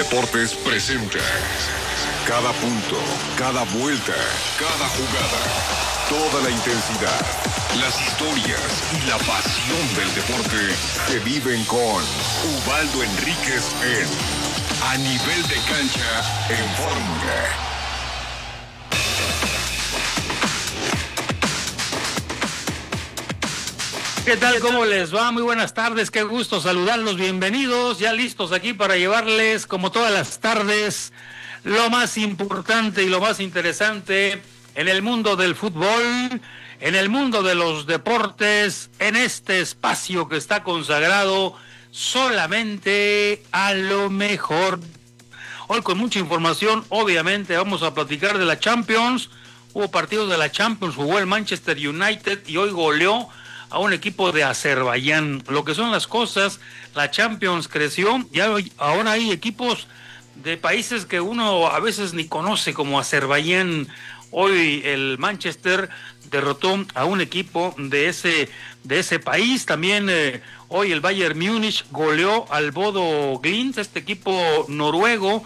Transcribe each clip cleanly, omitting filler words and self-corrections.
Deportes presenta cada punto, cada vuelta, cada jugada, toda la intensidad, las historias y la pasión del deporte se viven con Ubaldo Enríquez en A Nivel de Cancha en Fórmula. ¿Qué tal? ¿Cómo les va? Muy buenas tardes, qué gusto saludarlos, bienvenidos, ya listos aquí para llevarles, como todas las tardes, lo más importante y lo más interesante en el mundo del fútbol, en el mundo de los deportes, en este espacio que está consagrado solamente a lo mejor. Hoy con mucha información, obviamente vamos a platicar de la Champions. Hubo partidos de la Champions, jugó el Manchester United y hoy goleó a un equipo de Azerbaiyán. Lo que son las cosas, la Champions creció y ahora hay equipos de países que uno a veces ni conoce, como Azerbaiyán. Hoy el Manchester derrotó a un equipo de ese país. También hoy el Bayern Múnich goleó al Bodo Glimt, este equipo noruego,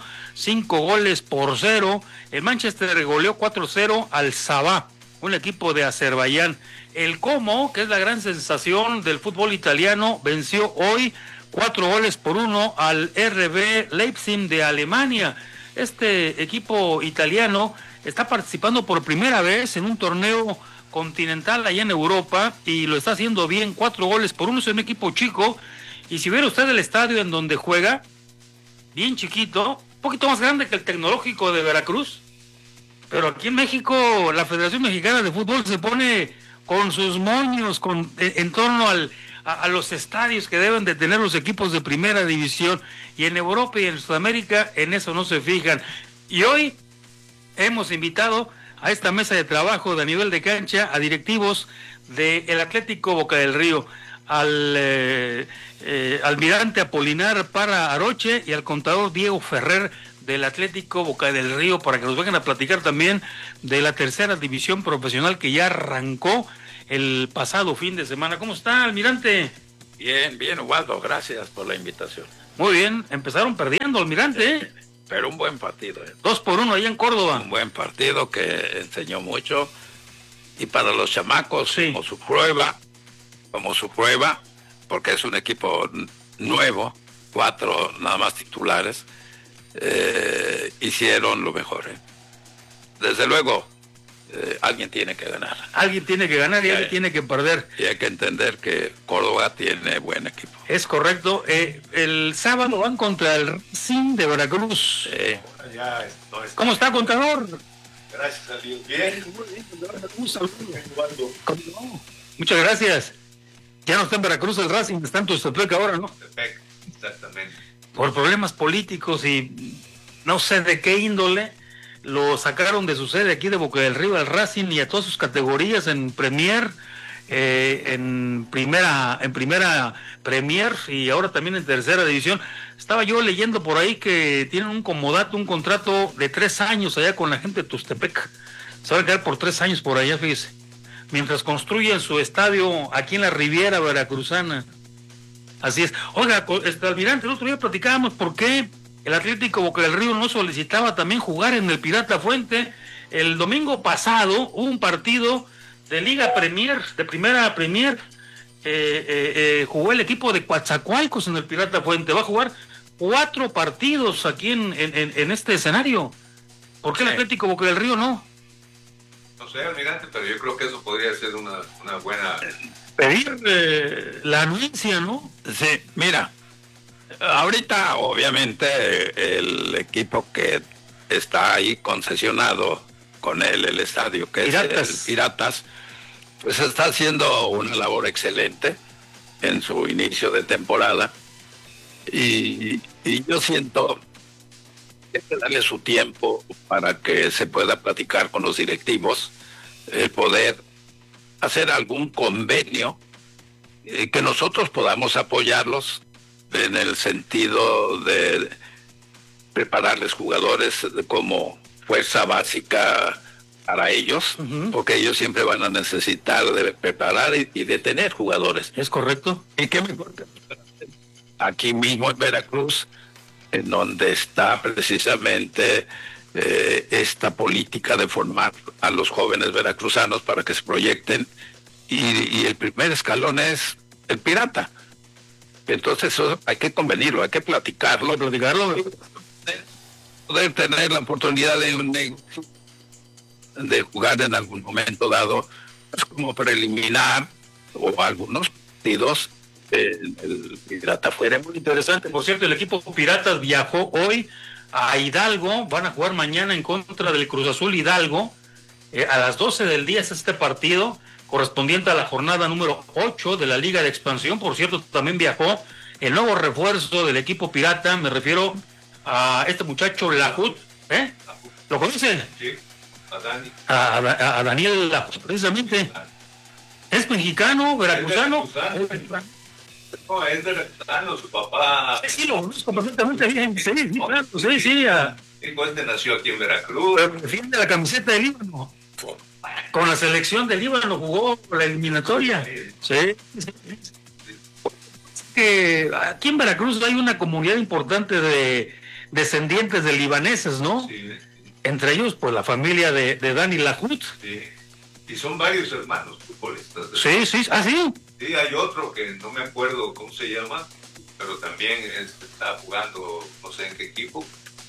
5-0. El Manchester goleó 4-0 al Sabah, un equipo de Azerbaiyán. El Como, que es la gran sensación del fútbol italiano, venció hoy 4-1 al RB Leipzig de Alemania. Este equipo italiano está participando por primera vez en un torneo continental allá en Europa y lo está haciendo bien, 4-1. Es un equipo chico, y si viera usted el estadio en donde juega, bien chiquito, un poquito más grande que el Tecnológico de Veracruz, pero aquí en México la Federación Mexicana de Fútbol se pone con sus moños en torno a los estadios que deben de tener los equipos de primera división, y en Europa y en Sudamérica en eso no se fijan. Y hoy hemos invitado a esta mesa de trabajo de A Nivel de Cancha a directivos del Atlético Boca del Río, al almirante Apolinar Parra Aroche y al contador Diego Ferrer del Atlético Boca del Río, para que nos vengan a platicar también de la tercera división profesional que ya arrancó el pasado fin de semana. ¿Cómo está, almirante? Bien, Ubaldo, gracias por la invitación. Muy bien, empezaron perdiendo, almirante. Pero un buen partido. 2-1 ahí en Córdoba. Un buen partido que enseñó mucho, y para los chamacos, sí, como su prueba, porque es un equipo nuevo, 4 nada más titulares, hicieron lo mejor. Desde luego, alguien tiene que ganar. Alguien tiene que ganar y alguien tiene que perder. Y hay que entender que Córdoba tiene buen equipo. Es correcto. El sábado van contra el Racing de Veracruz. ¿Cómo está, contador? Gracias a Dios. Bien. Muchas gracias. Ya no está en Veracruz el Racing, está en Tuxtepec ahora, ¿no? Tuxtepec, exactamente. Por problemas políticos y no sé de qué índole, lo sacaron de su sede aquí de Boca del Río al Racing y a todas sus categorías en Premier, en primera Premier y ahora también en tercera división. Estaba yo leyendo por ahí que tienen un contrato de 3 años allá con la gente de Tuxtepec. Se van a quedar por 3 años por allá, fíjese, mientras construyen su estadio aquí en la Riviera Veracruzana. Así es. Oiga, almirante, el otro día platicábamos por qué el Atlético Boca del Río no solicitaba también jugar en el Pirata Fuente. El domingo pasado hubo un partido de Liga Premier, de primera Premier, jugó el equipo de Coatzacoalcos en el Pirata Fuente. Va a jugar 4 partidos aquí en este escenario. ¿Por qué el Atlético Boca del Río no? No sé, almirante, pero yo creo que eso podría ser una buena... Pedir la anuencia, ¿no? Sí, mira, ahorita obviamente el equipo que está ahí concesionado con él, el estadio, que Piratas. es el Piratas, pues está haciendo una labor excelente en su inicio de temporada, y yo siento que hay que darle su tiempo para que se pueda platicar con los directivos, el poder hacer algún convenio que nosotros podamos apoyarlos en el sentido de prepararles jugadores como fuerza básica para ellos, porque ellos siempre van a necesitar de preparar y de tener jugadores. ¿Es correcto? ¿Y qué mejor que aquí mismo en Veracruz en donde está precisamente esta política de formar a los jóvenes veracruzanos para que se proyecten, y el primer escalón es el Pirata. Entonces eso hay que convenirlo, hay que platicarlo, poder tener la oportunidad de jugar en algún momento dado, pues como preliminar, o algunos partidos, el Pirata fuera muy interesante. Por cierto, el equipo Piratas viajó hoy a Hidalgo, van a jugar mañana en contra del Cruz Azul Hidalgo, a las 12 del día es este partido, correspondiente a la jornada número 8 de la Liga de Expansión. Por cierto, también viajó el nuevo refuerzo del equipo Pirata, me refiero a este muchacho Lajut, ¿eh? ¿Lo conocen? Sí, a Dani. A Daniel Lajut, precisamente. ¿Es mexicano, veracruzano? No, es veracruzano, su papá. Sí, lo conozco perfectamente bien. Sí, claro, sí. Hijo, nació aquí en Veracruz. Pero defiende la camiseta del Líbano. Con la selección del Líbano jugó la eliminatoria. Sí. Que aquí en Veracruz hay una comunidad importante de descendientes de libaneses, ¿no? Sí. Entre ellos, pues la familia de Dani Lajut. Sí. Y son varios hermanos futbolistas. Sí. ¿Ah, sí? Sí, hay otro que no me acuerdo cómo se llama, pero también está jugando, no sé en qué equipo,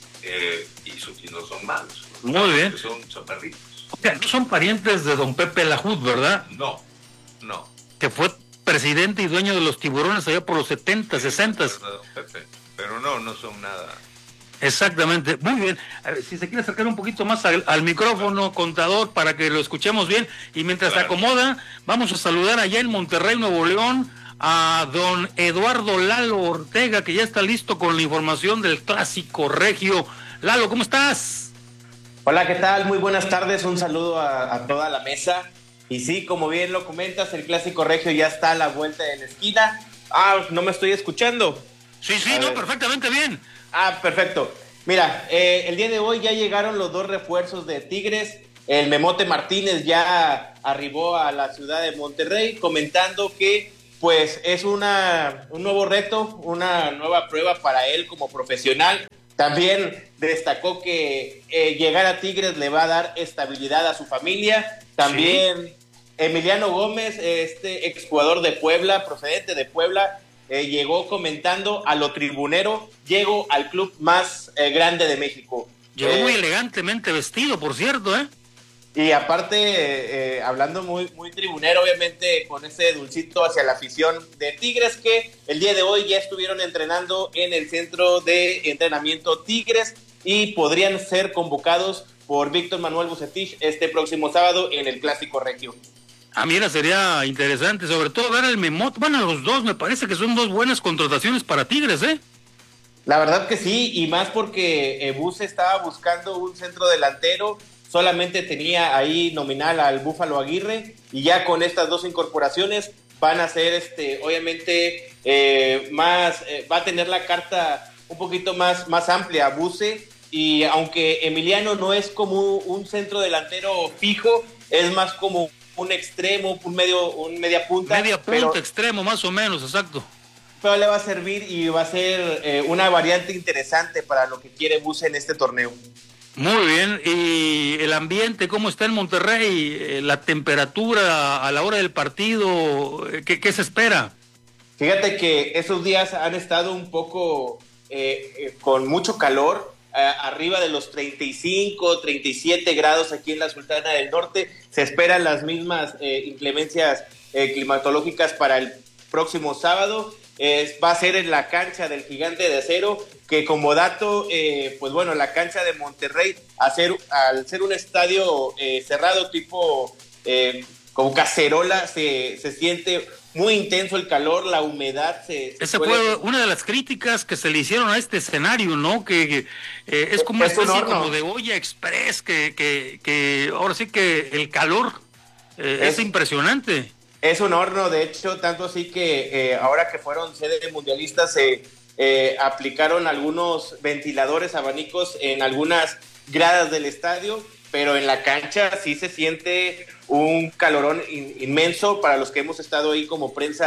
y no son malos. Muy bien. Son chaparritos. O sea, no son parientes de don Pepe Lajut, ¿verdad? No. Que fue presidente y dueño de los Tiburones allá por los 70, 60. Pero no son nada. Exactamente, muy bien. A ver, si se quiere acercar un poquito más al micrófono, contador, para que lo escuchemos bien, y mientras Claro. se acomoda, vamos a saludar allá en Monterrey, Nuevo León, a don Eduardo Lalo Ortega, que ya está listo con la información del Clásico Regio. Lalo, ¿cómo estás? Hola, ¿qué tal? Muy buenas tardes, un saludo a toda la mesa. Y sí, como bien lo comentas, el Clásico Regio ya está a la vuelta de la esquina. No me estoy escuchando. Sí, A no, ver. perfectamente bien. Perfecto. Mira, el día de hoy ya llegaron los dos refuerzos de Tigres. El Memote Martínez ya arribó a la ciudad de Monterrey, comentando que pues es un nuevo reto, una nueva prueba para él como profesional. También destacó que llegar a Tigres le va a dar estabilidad a su familia. También Emiliano Gómez, este exjugador de Puebla, procedente de Puebla, llegó comentando a lo tribunero: llego al club más grande de México. Llegó muy elegantemente vestido, por cierto, ¿eh? Y aparte, hablando muy tribunero, obviamente con ese dulcito hacia la afición de Tigres, que el día de hoy ya estuvieron entrenando en el centro de entrenamiento Tigres y podrían ser convocados por Víctor Manuel Bucetich este próximo sábado en el Clásico Regio. Mira, sería interesante, sobre todo ver al Memote. Bueno, a los dos, me parece que son dos buenas contrataciones para Tigres, ¿eh? La verdad que sí, y más porque Buse estaba buscando un centro delantero, solamente tenía ahí nominal al Búfalo Aguirre, y ya con estas dos incorporaciones van a ser, obviamente, va a tener la carta un poquito más amplia Buse, y aunque Emiliano no es como un centro delantero fijo, es más como un extremo, un media punta. Pero extremo, más o menos, exacto. Pero le va a servir y va a ser una variante interesante para lo que quiere Buse en este torneo. Muy bien. ¿Y el ambiente cómo está en Monterrey? ¿La temperatura a la hora del partido? ¿Qué se espera? Fíjate que esos días han estado un poco con mucho calor, arriba de los 35, 37 grados aquí en la Sultana del Norte. Se esperan las mismas inclemencias climatológicas para el próximo sábado. Va a ser en la cancha del Gigante de Acero, que como dato, pues bueno, la cancha de Monterrey, al ser un estadio cerrado tipo como cacerola, se siente muy intenso el calor, la humedad. Esa fue una de las críticas que se le hicieron a este escenario, ¿no? Que es como una especie como de olla express, que ahora sí que el calor es impresionante. Es un horno, de hecho, tanto así que ahora que fueron sede mundialistas se aplicaron algunos ventiladores, abanicos en algunas gradas del estadio, pero en la cancha sí se siente un calorón inmenso. Para los que hemos estado ahí como prensa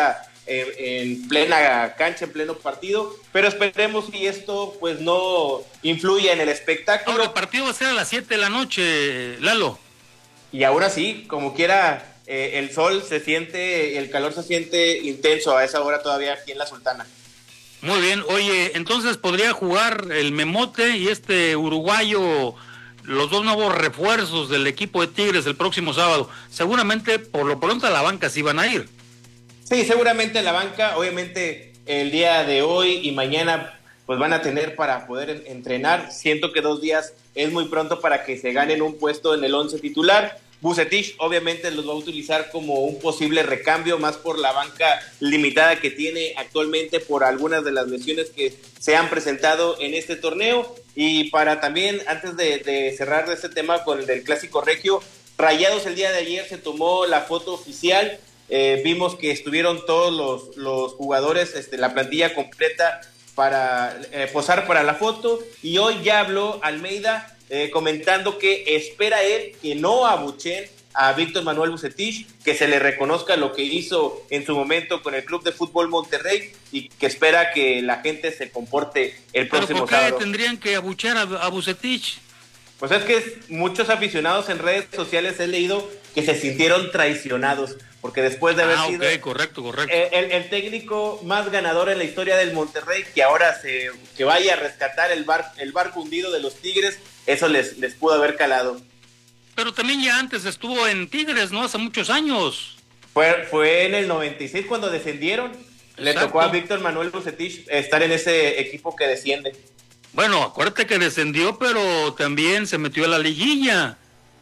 en plena cancha, en pleno partido, pero esperemos que esto pues no influya en el espectáculo. Ahora el partido va a ser a las 7 de la noche, Lalo. Y ahora sí, como quiera, el sol se siente, el calor se siente intenso a esa hora todavía aquí en La Sultana. Muy bien, oye, entonces podría jugar el Memote y este uruguayo, los dos nuevos refuerzos del equipo de Tigres el próximo sábado. Seguramente, por lo pronto, a la banca sí van a ir. Sí, seguramente la banca, obviamente el día de hoy y mañana pues van a tener para poder entrenar. Siento que 2 días es muy pronto para que se ganen un puesto en el 11 titular. Vucetich obviamente los va a utilizar como un posible recambio, más por la banca limitada que tiene actualmente por algunas de las lesiones que se han presentado en este torneo. Y para también, antes de cerrar este tema con el del Clásico Regio, Rayados el día de ayer se tomó la foto oficial, vimos que estuvieron todos los jugadores, la plantilla completa para posar para la foto, y hoy ya habló Almeida comentando que espera él que no abucheen a Víctor Manuel Vucetich, que se le reconozca lo que hizo en su momento con el Club de Fútbol Monterrey y que espera que la gente se comporte el próximo sábado. ¿Pero por qué tendrían que abuchear a Vucetich? Pues es que muchos aficionados en redes sociales he leído que se sintieron traicionados, porque después de haber sido correcto. El técnico más ganador en la historia del Monterrey, que ahora que vaya a rescatar el barco hundido de los Tigres, eso les pudo haber calado. Pero también ya antes estuvo en Tigres, ¿no? Hace muchos años. Fue en el 96 cuando descendieron. Exacto. Le tocó a Víctor Manuel Vucetich estar en ese equipo que desciende. Bueno, acuérdate que descendió, pero también se metió a la liguilla.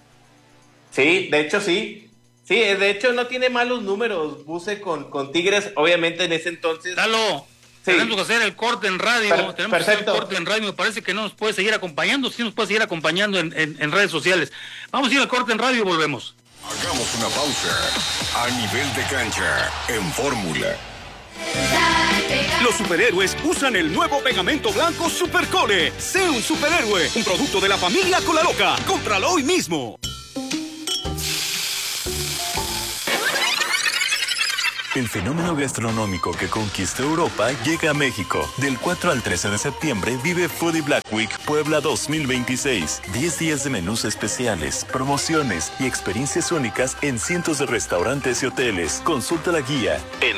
Sí, de hecho sí. Sí, de hecho no tiene malos números Buce con Tigres, obviamente en ese entonces. Dalo. Sí. Tenemos que hacer el corte en radio. Tenemos perfecto. Que hacer el corte en radio. Me parece que no nos puede seguir acompañando. Sí nos puede seguir acompañando en redes sociales. Vamos a ir al corte en radio y volvemos. Hagamos una pausa. A nivel de cancha, en Fórmula. Los superhéroes usan el nuevo pegamento blanco Supercole. Sé un superhéroe, un producto de la familia Colaloca. Cómpralo hoy mismo. El fenómeno gastronómico que conquistó Europa llega a México. Del 4 al 13 de septiembre vive Foodie Black Week Puebla 2026. 10 días de menús especiales, promociones y experiencias únicas en cientos de restaurantes y hoteles. Consulta la guía en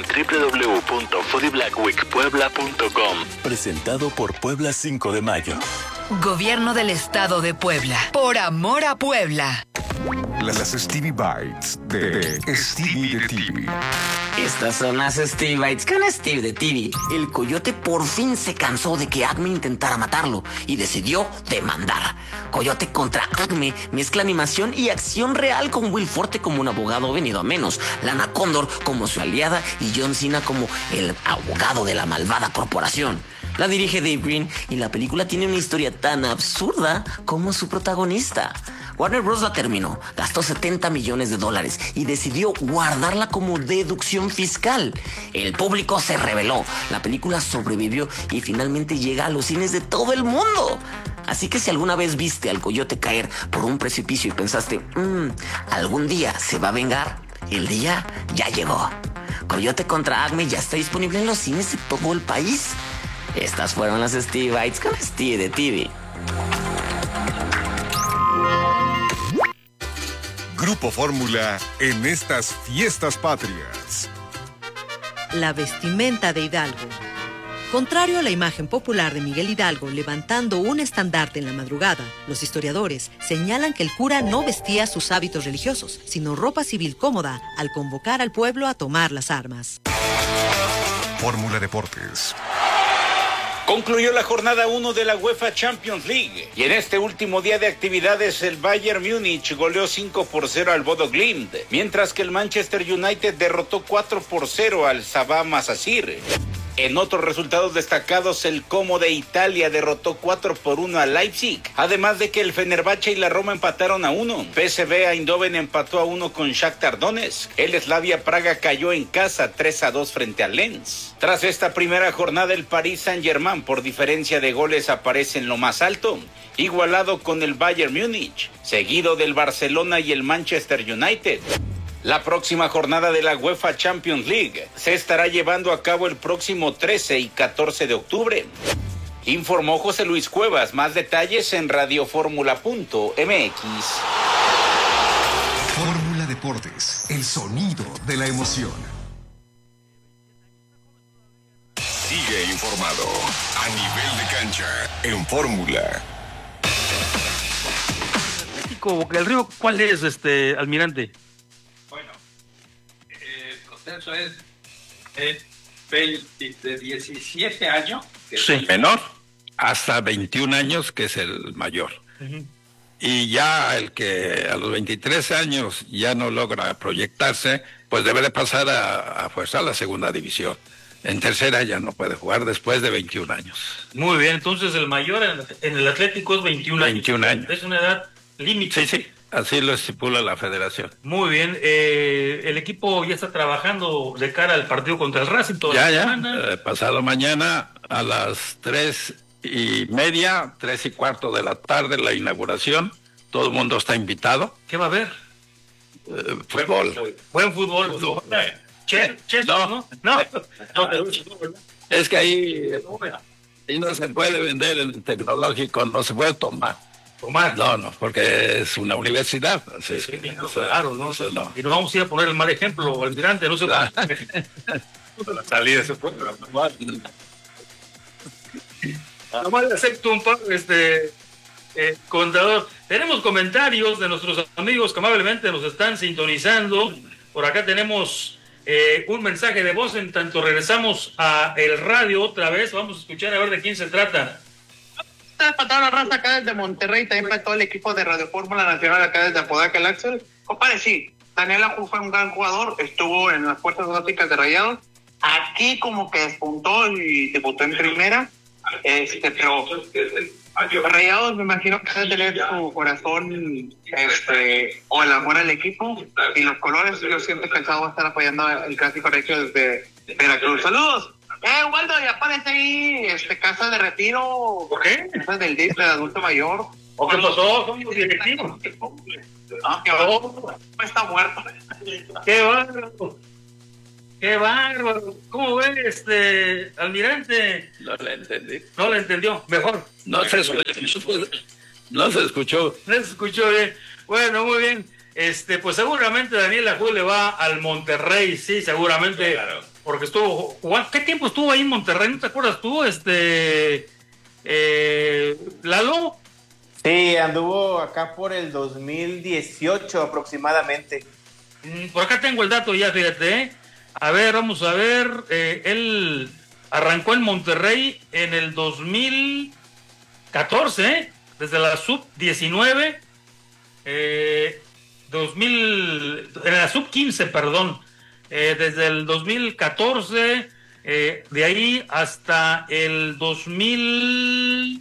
www.foodieblackweekpuebla.com. Presentado por Puebla 5 de Mayo. Gobierno del Estado de Puebla. Por amor a Puebla. Las Stevie Bites de Stevie de TV. Estas son las Stevie Bites con Steve de TV. El coyote por fin se cansó de que Acme intentara matarlo y decidió demandar. Coyote contra Acme mezcla animación y acción real con Will Forte como un abogado venido a menos, Lana Condor como su aliada y John Cena como el abogado de la malvada corporación. La dirige Dave Green y la película tiene una historia tan absurda como su protagonista. Warner Bros. La terminó, gastó $70 millones y decidió guardarla como deducción fiscal. El público se rebeló, la película sobrevivió y finalmente llega a los cines de todo el mundo. Así que si alguna vez viste al coyote caer por un precipicio y pensaste, algún día se va a vengar, el día ya llegó. Coyote contra Acme ya está disponible en los cines de todo el país. Estas fueron las Stevie Bites con Steve de TV. Grupo Fórmula en estas fiestas patrias. La vestimenta de Hidalgo. Contrario a la imagen popular de Miguel Hidalgo levantando un estandarte en la madrugada, los historiadores señalan que el cura no vestía sus hábitos religiosos, sino ropa civil cómoda al convocar al pueblo a tomar las armas. Fórmula Deportes. Concluyó la jornada 1 de la UEFA Champions League y en este último día de actividades el Bayern Múnich goleó 5-0 al Bodo Glimt, mientras que el Manchester United derrotó 4-0 al Sabah Masasir. En otros resultados destacados, el Como de Italia derrotó 4-1 al Leipzig, además de que el Fenerbahce y la Roma empataron a 1. PSV Eindhoven empató a 1 con Shakhtar Donetsk. El Slavia Praga cayó en casa 3-2 frente al Lens. Tras esta primera jornada, el Paris Saint-Germain por diferencia de goles aparece en lo más alto, igualado con el Bayern Múnich, seguido del Barcelona y el Manchester United. La próxima jornada de la UEFA Champions League se estará llevando a cabo el próximo 13 y 14 de octubre. Informó José Luis Cuevas. Más detalles en radioformula.mx. Fórmula Deportes, el sonido de la emoción. Sigue informado a nivel de cancha en Fórmula. Boca del Río, ¿cuál es, almirante? Bueno, el proceso es de 17 años, que es el menor, hasta 21 años, que es el mayor. Uh-huh. Y ya el que a los 23 años ya no logra proyectarse, pues debe de pasar a fuerza a la segunda división. En tercera ya no puede jugar después de 21 años. Muy bien, entonces el mayor en el Atlético es 21 años. 21 años. Es una edad límite. Sí, así lo estipula la federación. Muy bien, el equipo ya está trabajando de cara al partido contra el Racing toda la semana. Pasado mañana a las 3:30, 3:15 de la tarde, la inauguración. Todo el mundo está invitado. ¿Qué va a haber? Fútbol. Buen fútbol. No. Es que ahí no se puede vender en el tecnológico, no se puede tomar. No, porque es una universidad. Sí, claro, ¿no? Y nos vamos a ir a poner el mal ejemplo, almirante, no se va. La salida se puede. Nomás le acepto un par, contador. Tenemos comentarios de nuestros amigos que amablemente nos están sintonizando. Por acá tenemos un mensaje de voz. En tanto regresamos a el radio otra vez, vamos a escuchar a ver de quién se trata. Para toda la raza acá desde Monterrey, también para todo el equipo de Radio Fórmula Nacional acá desde Apodaca, el Axel. Compadre, sí, Daniel Ajú fue un gran jugador, estuvo en las fuerzas básicas de Rayados, aquí como que despuntó y debutó en primera, pero Rayados me imagino que debe tener su corazón o el amor al equipo y los colores. Yo siempre pensaba va a estar apoyando el clásico regio desde Veracruz. ¡Saludos! Waldo, ya aparece ahí casa de retiro. ¿Por qué? Esa del DIF del adulto mayor. ¿O qué pasó? Son los directivos. No, que no está muerto. ¡Qué bárbaro! ¡Qué bárbaro! ¿Cómo ves, almirante? No le entendí. No le entendió, mejor. No se escuchó. No se escuchó bien. Bueno, muy bien. Pues seguramente Daniel Ajú le va al Monterrey, sí, seguramente. Claro. Porque estuvo jugando. ¿Qué tiempo estuvo ahí en Monterrey? ¿No te acuerdas tú? Lalo. Sí, anduvo acá por el 2018 aproximadamente. Por acá tengo el dato ya, fíjate. A ver, vamos a ver. Él arrancó en Monterrey en el 2014, desde la sub-19, en la sub-15, perdón. Desde el 2014, de ahí hasta el 2000,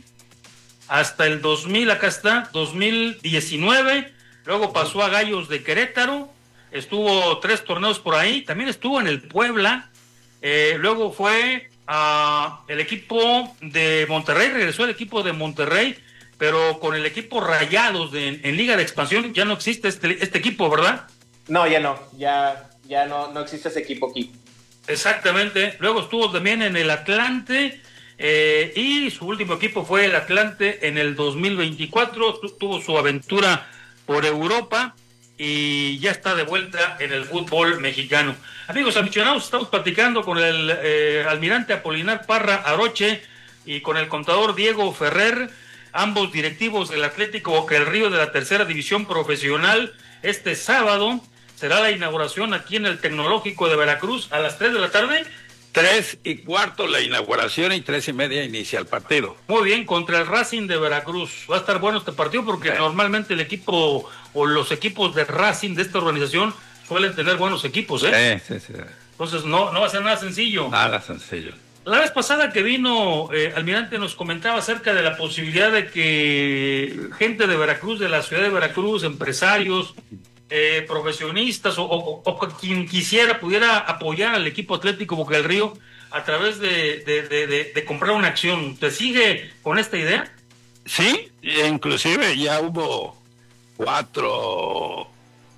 acá está, 2019, luego pasó a Gallos de Querétaro, estuvo 3 torneos por ahí, también estuvo en el Puebla, luego fue a el equipo de Monterrey, regresó al equipo de Monterrey, pero con el equipo Rayados en Liga de Expansión ya no existe este equipo, ¿verdad? No, ya no, ya no existe ese equipo aquí. Exactamente. Luego estuvo también en el Atlante y su último equipo fue el Atlante en el 2024. Tuvo su aventura por Europa y ya está de vuelta en el fútbol mexicano. Amigos aficionados, estamos platicando con el almirante Apolinar Parra Aroche y con el contador Diego Ferrer, ambos directivos del Atlético Boca del Río de la tercera división profesional. Este sábado será la inauguración aquí en el Tecnológico de Veracruz a las 3 de la tarde. 3:15 la inauguración y 3:30 inicia el partido. Muy bien, contra el Racing de Veracruz. Va a estar bueno este partido porque normalmente el equipo o los equipos de Racing de esta organización suelen tener buenos equipos, Sí. Entonces no va a ser nada sencillo. Nada sencillo. La vez pasada que vino, almirante nos comentaba acerca de la posibilidad de que gente de Veracruz, de la ciudad de Veracruz, empresarios, profesionistas o quien quisiera pudiera apoyar al equipo Atlético Boca del Río a través de comprar una acción. ¿Te sigue con esta idea? Sí, inclusive ya hubo 4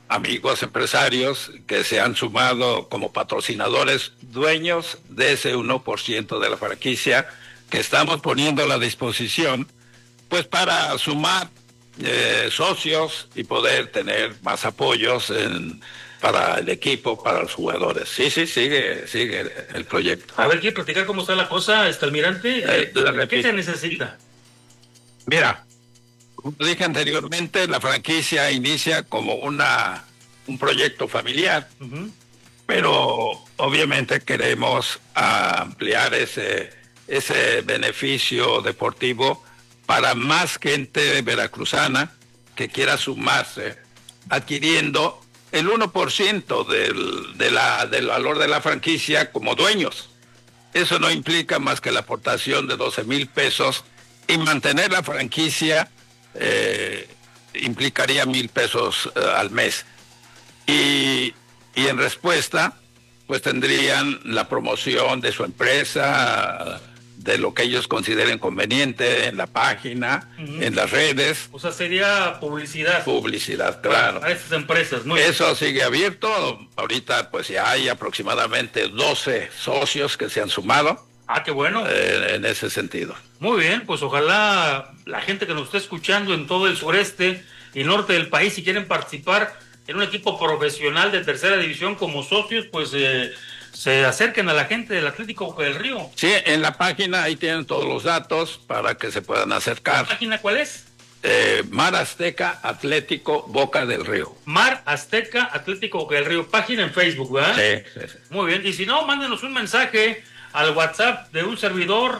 amigos empresarios que se han sumado como patrocinadores, dueños de ese 1% de la franquicia que estamos poniendo a la disposición, pues para sumar socios y poder tener más apoyos para el equipo, para los jugadores. Sí, sigue el proyecto. A ver, ¿quiere platicar cómo está la cosa, almirante? ¿Qué se necesita? Mira, como dije anteriormente, la franquicia inicia como un proyecto familiar, pero obviamente queremos ampliar ese beneficio deportivo para más gente veracruzana que quiera sumarse, adquiriendo el 1% del valor de la franquicia como dueños. Eso no implica más que la aportación de 12,000 pesos, y mantener la franquicia implicaría 1,000 pesos al mes. Y en respuesta, pues tendrían la promoción de su empresa, de lo que ellos consideren conveniente en la página, en las redes. O sea, sería publicidad. Publicidad, claro. A estas empresas. Eso sigue abierto. Ahorita pues ya hay aproximadamente 12 socios que se han sumado. Ah, qué bueno. En ese sentido. Muy bien, pues ojalá la gente que nos esté escuchando en todo el sureste y norte del país, si quieren participar en un equipo profesional de tercera división como socios, pues se acerquen a la gente del Atlético Boca del Río. Sí, en la página ahí tienen todos los datos para que se puedan acercar. ¿La página cuál es? Mar Azteca Atlético Boca del Río. Mar Azteca Atlético Boca del Río. Página en Facebook, ¿verdad? Sí. Muy bien. Y si no, mándenos un mensaje al WhatsApp de un servidor,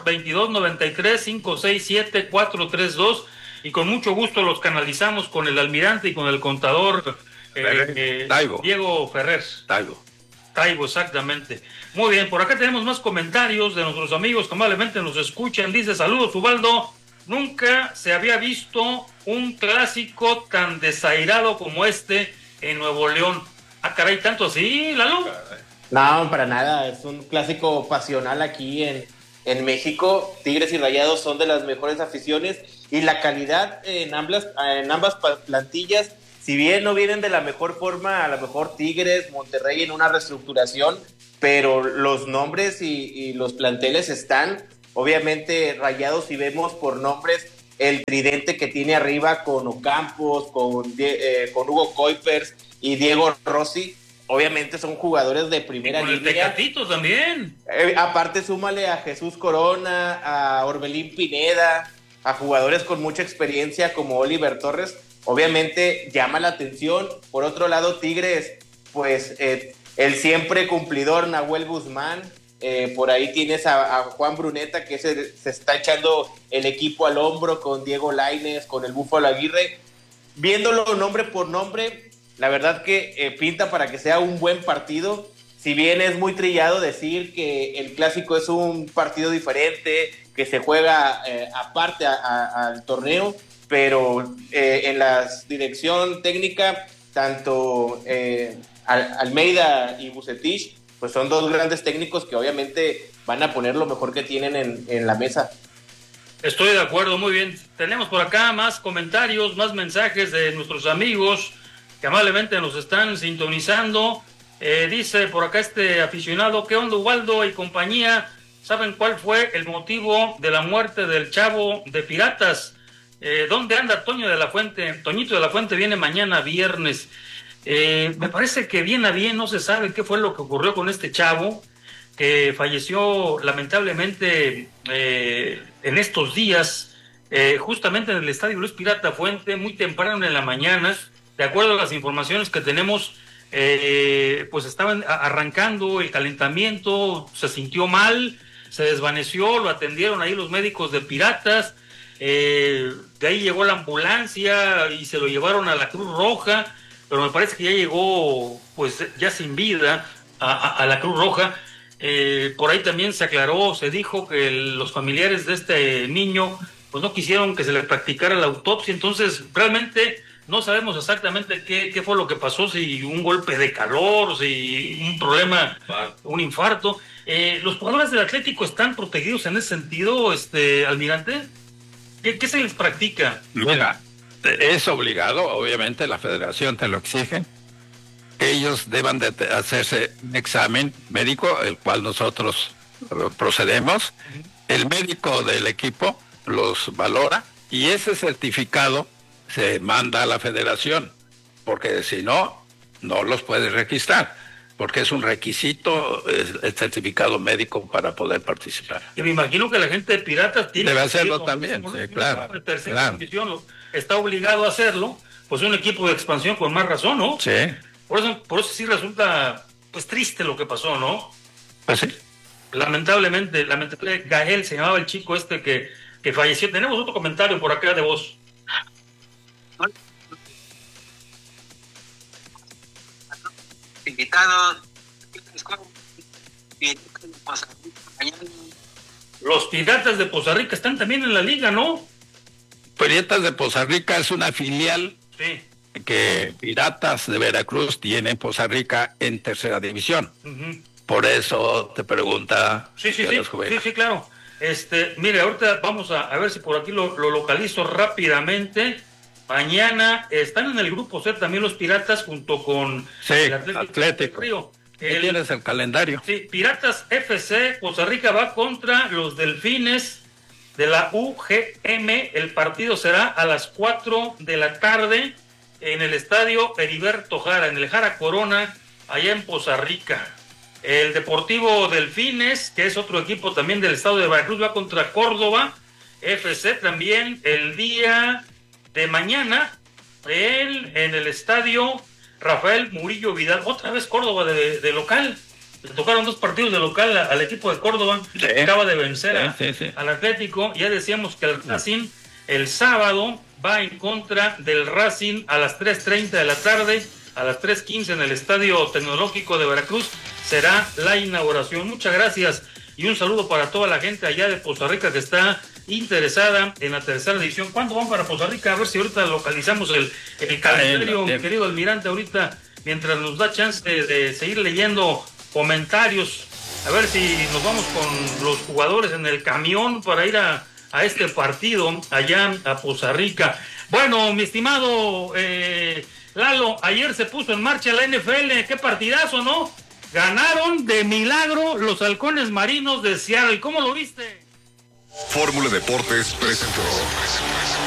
2293-567-432, y con mucho gusto los canalizamos con el almirante y con el contador Diego Ferrer. Taibo, exactamente. Muy bien, por acá tenemos más comentarios de nuestros amigos que amablemente nos escuchan. Dice: saludos, Ubaldo. Nunca se había visto un clásico tan desairado como este en Nuevo León. Ah, caray, ¿tanto así, Lalo? No, para nada. Es un clásico pasional aquí en México. Tigres y Rayados son de las mejores aficiones, y la calidad en ambas plantillas, si bien no vienen de la mejor forma, a lo mejor Tigres, Monterrey en una reestructuración, pero los nombres y los planteles están. Obviamente Rayados, si vemos por nombres, el tridente que tiene arriba con Ocampos, con Hugo Kuipers y Diego Rossi, obviamente son jugadores de primera línea. El Tecatito también. Aparte súmale a Jesús Corona, a Orbelín Pineda, a jugadores con mucha experiencia como Oliver Torres. Obviamente llama la atención. Por otro lado, Tigres, pues el siempre cumplidor Nahuel Guzmán. Por ahí tienes a Juan Bruneta, que se está echando el equipo al hombro con Diego Lainez, con el Búfalo Aguirre. Viéndolo nombre por nombre, la verdad que pinta para que sea un buen partido. Si bien es muy trillado decir que el clásico es un partido diferente, que se juega aparte al torneo, pero en la dirección técnica, tanto Almeida y Bucetich, pues son dos grandes técnicos que obviamente van a poner lo mejor que tienen en la mesa. Estoy de acuerdo, muy bien. Tenemos por acá más comentarios, más mensajes de nuestros amigos que amablemente nos están sintonizando. Dice por acá este aficionado: ¿qué onda, Ubaldo y compañía? ¿Saben cuál fue el motivo de la muerte del chavo de Piratas? ¿Dónde anda Toñito de la Fuente viene mañana viernes. Me parece que bien a bien no se sabe qué fue lo que ocurrió con este chavo, que falleció lamentablemente en estos días, justamente en el Estadio Luis Pirata Fuente, muy temprano en la mañana. De acuerdo a las informaciones que tenemos, pues estaban arrancando el calentamiento, se sintió mal, se desvaneció, lo atendieron ahí los médicos de Piratas. De ahí llegó la ambulancia y se lo llevaron a la Cruz Roja, pero me parece que ya llegó pues ya sin vida a la Cruz Roja. Por ahí también se aclaró, se dijo que los familiares de este niño pues no quisieron que se le practicara la autopsia, entonces realmente no sabemos exactamente qué fue lo que pasó, si un golpe de calor, si un problema, un infarto. ¿Los jugadores del Atlético están protegidos en ese sentido, almirante? ¿Qué se les practica? Mira, es obligado, obviamente la federación te lo exige, ellos deban de hacerse un examen médico, el cual nosotros procedemos. El médico del equipo los valora y ese certificado se manda a la federación, porque si no, no los puede registrar, porque es un requisito el certificado médico para poder participar. Y me imagino que la gente de Piratas tiene debe que hacerlo también, sí, claro. División está obligado a hacerlo, pues un equipo de expansión con más razón, ¿no? Sí. Por eso sí resulta pues triste lo que pasó, ¿no? Pues sí. Lamentablemente, Gael se llamaba el chico que falleció. Tenemos otro comentario por acá de voz. Invitados. Los Piratas de Poza Rica están también en la liga, ¿no? Piratas de Poza Rica es una filial que Piratas de Veracruz tiene en Poza Rica en tercera división. Por eso te pregunta. Sí, claro. Mire, ahorita vamos a ver si por aquí lo localizo rápidamente. Mañana están en el grupo C también los Piratas junto con el Atlético. Río. Tienes el calendario. Sí, Piratas FC, Poza Rica va contra los Delfines de la UGM. El partido será a las 4 de la tarde en el estadio Heriberto Jara, en el Jara Corona, allá en Poza Rica. El Deportivo Delfines, que es otro equipo también del estado de Veracruz, va contra Córdoba FC también el día de mañana en el estadio Rafael Murillo Vidal. Otra vez Córdoba de local. Le tocaron 2 partidos de local al equipo de Córdoba. Acaba de vencer al Atlético. Ya decíamos que el Racing el sábado va en contra del Racing a las 3:30 de la tarde. A las 3:15 en el Estadio Tecnológico de Veracruz será la inauguración. Muchas gracias y un saludo para toda la gente allá de Poza Rica que está interesada en la tercera división. ¿Cuándo van para Poza Rica? A ver si ahorita localizamos el calendario, mi querido almirante, ahorita, mientras nos da chance de seguir leyendo comentarios, a ver si nos vamos con los jugadores en el camión para ir a este partido allá a Poza Rica. Bueno, mi estimado Lalo, ayer se puso en marcha la NFL, qué partidazo, ¿no? Ganaron de milagro los Halcones Marinos de Seattle. ¿Cómo lo viste? Fórmula Deportes presentó